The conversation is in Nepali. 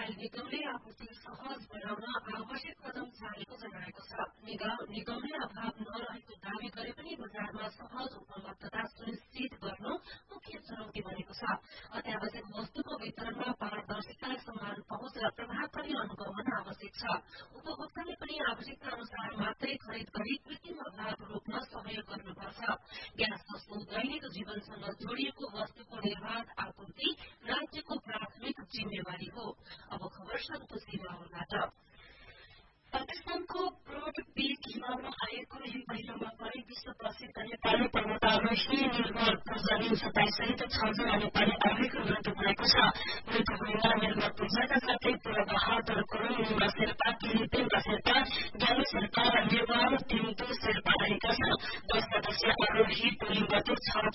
तेल निगमले आपूर्ति सहज बनाउन आवश्यक कदम चालेको जनाएको छ। निगमले अभाव नरहेको दावी गरे पनि बजारमा सहज उपलब्धता सुनिश्चित गर्नु मुख्य चुनौती बनेको छ। अत्यावश्यक वस्तुको वितरणमा पारदर्शिता, समान पहुँच र प्रभावकारी अनुगमन आवश्यक छ। उपभोक्ताले पनि आवश्यकता अनुसार मात्रै खरिद गरी कृत्रिम अभाव रोक्न सहयोग गर्नुपर्छ। ग्यास जस्तो दैनिक जीवनसँग जोडिएको वस्तुको निर्बाध आपूर्ति राज्यको प्राथमिक जिम्मेवारी हो। अब खबर सन्तोषी माहौलबाट। पाकिस्तानको ब्रोड पीक हिमालमा आएको हिमपहिरोमा परि विश्व प्रसिद्ध नेपाली पर्वतारोही निर्मल पूजारी 27 सहित 6 जना नेपाली आरोहीको मृत्यु भएको छ। मृत्यु हुनेमा निर्मल पूजाका साथै पुरबहादुर गुरुङ, निमा शेर्पा, किरिपेन्दा शेर्पा, ज्ञानु शेर्पा र निर्वाल तिम्तु शेर्पा रहेका छन्। 10 सदस्यीय आरोही टोलीमध्ये 6